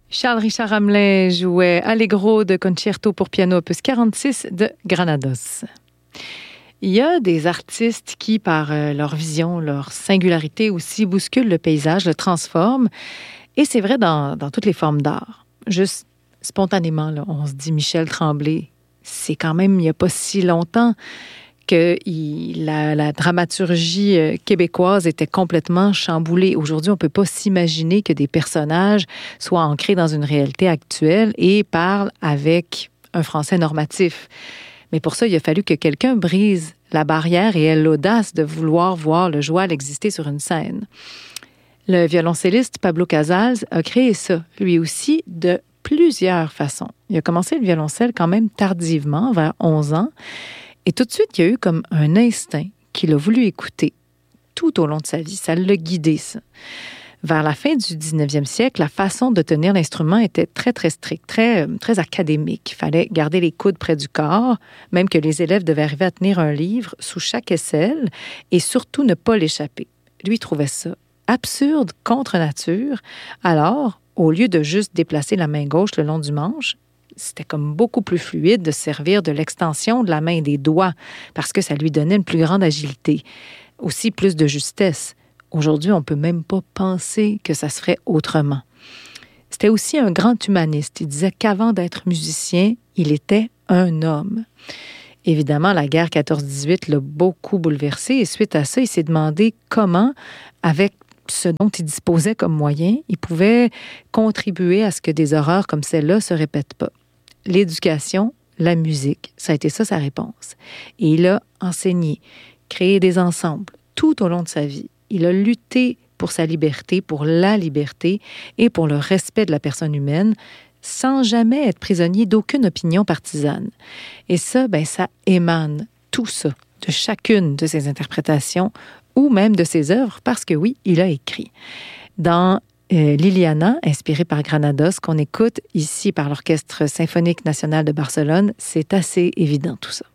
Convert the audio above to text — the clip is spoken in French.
Charles-Richard Hamelin jouait Allegro de Concerto pour piano opus 46 de Granados. Il y a des artistes qui, par leur vision, leur singularité aussi, bousculent le paysage, le transforment. Et c'est vrai dans toutes les formes d'art. Juste spontanément, là, on se dit Michel Tremblay. C'est quand même il n'y a pas si longtemps que la dramaturgie québécoise était complètement chamboulée. Aujourd'hui, on ne peut pas s'imaginer que des personnages soient ancrés dans une réalité actuelle et parlent avec un français normatif. Mais pour ça, il a fallu que quelqu'un brise la barrière et ait l'audace de vouloir voir le joual exister sur une scène. Le violoncelliste Pablo Casals a créé ça, lui aussi, de plusieurs façons. Il a commencé le violoncelle quand même tardivement, vers 11 ans. Et tout de suite, il y a eu comme un instinct qu'il a voulu écouter tout au long de sa vie. Ça l'a guidé, ça. Vers la fin du 19e siècle, la façon de tenir l'instrument était très, très stricte, très académique. Il fallait garder les coudes près du corps, même que les élèves devaient arriver à tenir un livre sous chaque aisselle et surtout ne pas l'échapper. Lui trouvait ça absurde, contre nature. Alors, au lieu de juste déplacer la main gauche le long du manche, c'était comme beaucoup plus fluide de servir de l'extension de la main et des doigts parce que ça lui donnait une plus grande agilité, aussi plus de justesse. Aujourd'hui, on ne peut même pas penser que ça se ferait autrement. C'était aussi un grand humaniste. Il disait qu'avant d'être musicien, il était un homme. Évidemment, la guerre 14-18 l'a beaucoup bouleversé et suite à ça, il s'est demandé comment, avec ce dont il disposait comme moyen, il pouvait contribuer à ce que des horreurs comme celle-là ne se répètent pas. L'éducation, la musique, ça a été ça sa réponse. Et il a enseigné, créé des ensembles tout au long de sa vie. Il a lutté pour sa liberté, pour la liberté et pour le respect de la personne humaine, sans jamais être prisonnier d'aucune opinion partisane. Et ça, ça émane tout ça de chacune de ses interprétations ou même de ses œuvres, parce que oui, il a écrit. Dans Liliana, inspirée par Granados, qu'on écoute ici par l'Orchestre symphonique national de Barcelone, c'est assez évident tout ça.